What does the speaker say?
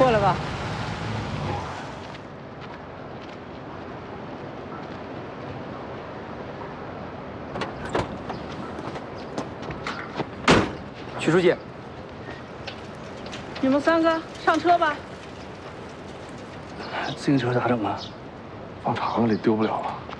过来吧。 徐书记， 你们三个上车吧。 自行车咋整啊？ 放厂子里丢不了了。